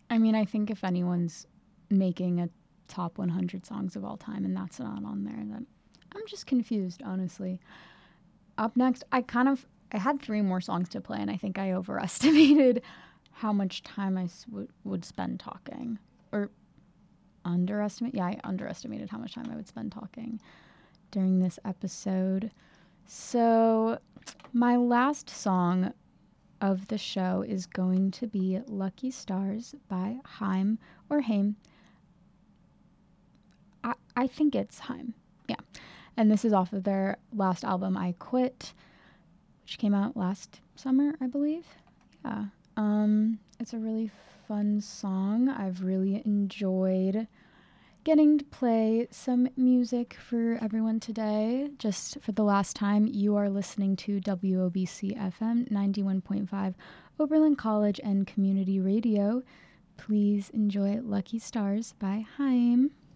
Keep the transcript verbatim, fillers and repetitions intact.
I mean, I think if anyone's making a top one hundred songs of all time and that's not on there, then I'm just confused, honestly. Up next, I kind of I had three more songs to play, and I think I overestimated how much time I s- w- would spend talking, or underestimate. Yeah, I underestimated how much time I would spend talking during this episode. So, my last song of the show is going to be Lucky Stars by Haim or Haim. I, I think it's Haim. Yeah. And this is off of their last album, I Quit, which came out last summer, I believe. Yeah. Um, it's a really fun song. I've really enjoyed getting to play some music for everyone today. Just for the last time, you are listening to W O B C F M ninety-one point five, Oberlin College and Community Radio. Please enjoy Lucky Stars by Haim.